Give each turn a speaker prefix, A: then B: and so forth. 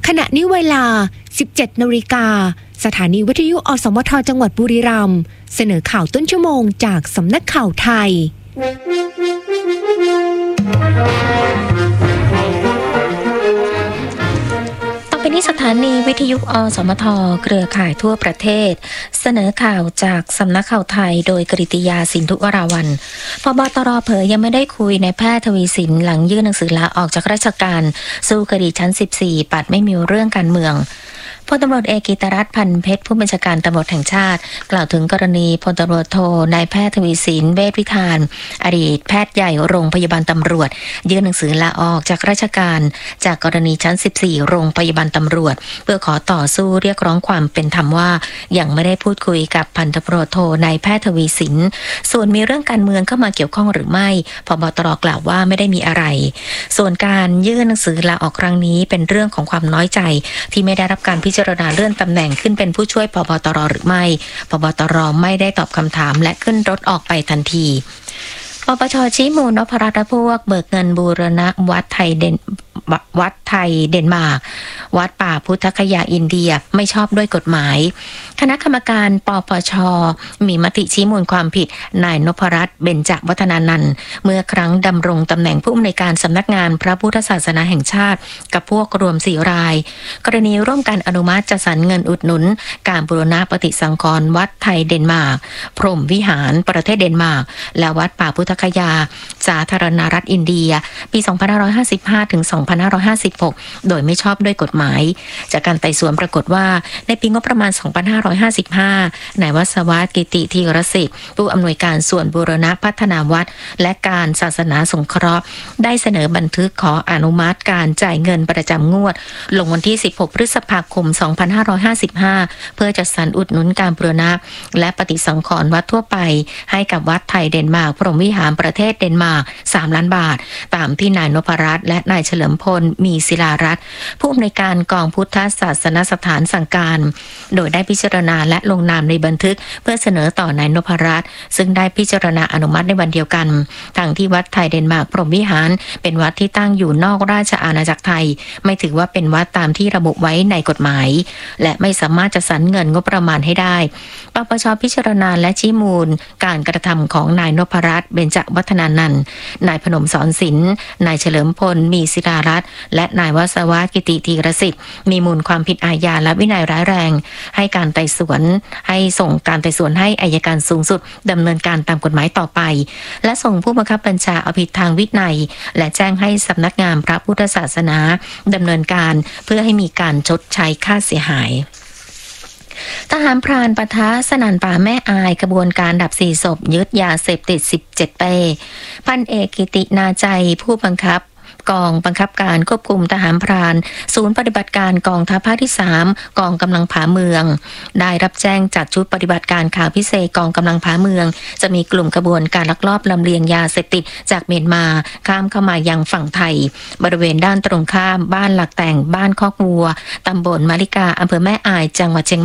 A: ขณะนี้เวลา 17 นาฬิกาสถานีวิทยุอสมทจังหวัดบุรีรัมย์เสนอข่าวต้นชั่วโมงจากสำนักข่าวไทย
B: เป็นที่สถานีวิทยุอสมทเครือข่ายทั่วประเทศเสนอข่าวจากสำนักข่าวไทยโดยกฤติยาสินธุวราวัลย์ผบ.ตร.เผยยังไม่ได้คุยในแพทย์ทวีสินหลังยื่นหนังสือลาออกจากราชการสู้คดีชั้น 14 ปัดไม่มีเรื่องการเมืองพลตำรวจเอกกิตติรัตน์พันเพชรผู้บัญชาการตำรวจแห่งชาติกล่าวถึงกรณีพลตำรวจโทนายแพทย์ทวีสินเวชวิธานอดีตแพทย์ใหญ่โรงพยาบาลตำรวจยื่นหนังสือลาออกจากราชการจากกรณีชั้น 14 โรงพยาบาลตำรวจเพื่อขอต่อสู้เรียกร้องความเป็นธรรมว่ายังไม่ได้พูดคุยกับพันตำรวจโทนายแพทย์ทวีสินส่วนมีเรื่องการเมืองเข้ามาเกี่ยวข้องหรือไม่ผบ.ตร.กล่าวว่าไม่ได้มีอะไรส่วนการยื่นหนังสือลาออกครั้งนี้เป็นเรื่องของความน้อยใจที่ไม่ได้รับการพิจารณาเลื่อนตำแหน่งขึ้นเป็นผู้ช่วยผบ.ตร.หรือไม่ผบ.ตร.ไม่ได้ตอบคำถามและขึ้นรถออกไปทันทีปปช.ชี้มูลนพรัตน์และพวกเบิกเงินบูรณะวัดไทยเดนมาร์กวัดป่าพุทธคยาอินเดียไม่ชอบด้วยกฎหมายคณะกรรมการปปช.มีมติชี้มูลความผิดนายนพรัตน์เบญจวัฒนานันท์เมื่อครั้งดำรงตำแหน่งผู้อำนวยการสำนักงานพระพุทธศาสนาแห่งชาติกับพวกรวม4รายกรณีร่วมกันอนุมัติจัดสรรเงินอุดหนุนการบูรณะปฏิสังขรณ์วัดไทยเดนมาร์กพรหมวิหารประเทศเดนมาร์กและวัดป่าพุทธคยาสาธารณรัฐอินเดียปี 2555 ถึง 2556 โดยไม่ชอบด้วยกฎหมายจากการไต่สวนปรากฏว่าในปีงบประมาณ 2555 นายวศวรรษ กิติธีรศิษฐ์ผู้อำนวยการส่วนบูรณะพัฒนาวัดและการศาสนาสงเคราะห์ได้เสนอบันทึกขออนุมัติการจ่ายเงินประจำงวดลงวันที่ 16 พฤษภาคม 2555 เพื่อจัดสรรอุดหนุนการบูรณะและปฏิสังขรณ์วัดทั่วไปให้กับวัดไทยเดนมาร์กพรหมวิหารประเทศเดนมาร์ก 3 ล้านบาทตามที่นายนพรัตน์และนายเฉลิมพลมีศิลารัตน์ผู้อำนวยการกองพุทธศาสนสถานสั่งการโดยได้พิจารณาและลงนามในบันทึกเพื่อเสนอต่อนายนพรัตน์ซึ่งได้พิจารณาอนุมัติในวันเดียวกันทั้งที่วัดไทยเดนมาร์กพรหมวิหารเป็นวัดที่ตั้งอยู่นอกราชอาณาจักรไทยไม่ถือว่าเป็นวัดตามที่ระบุไว้ในกฎหมายและไม่สามารถจัดสรรเงินงบประมาณให้ได้ปปช.พิจารณาและชี้มูลการกระทำของนายนพรัตน์เบญจวัฒนานันท์นายพนมสอนศิลป์นายเฉลิมพลมีศิลารัตน์และนายวศวรรษ กิติธีรศิษฐ์มีมูลความผิดอาญาและวินัยร้ายแรงให้การไต่สวนให้ส่งการไต่สวนให้อัยการสูงสุดดำเนินการตามกฎหมายต่อไปและส่งผู้บังคับบัญชาเอาผิดทางวินัยและแจ้งให้สำนักงานพระพุทธศาสนาดำเนินการเพื่อให้มีการชดใช้ค่าเสียหายทหารพรานปะทะสนั่นป่าแม่อายกระบวนการดับ4 ศพยึดยาเสพติด17 เป้พันเอกกิตินาใจผู้บังคับกองบังคับการควบคุมทหารพรานศูนย์ปฏิบัติการกองทัพภาคที่ 3กองกำลังผาเมืองได้รับแจ้งจากชุดปฏิบัติการข่าวพิเศษกองกำลังผาเมืองจะมีกลุ่มกระบวนการลักลอบลำเลียงยาเสพติดจากเมียนมาข้ามเข้ามายังฝั่งไทยบริเวณด้านตรงข้ามบ้านหลักแต่งบ้านคอกวัวตำบลมาริกาอำเภอแม่อายจังหวัดเชียง